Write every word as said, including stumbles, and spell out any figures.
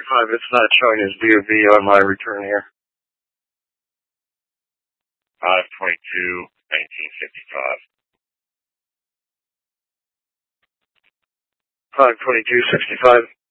forty-five, it's not showing as D O V on my return here. five twenty-two, nineteen fifty-five. five twenty-two, sixty-five.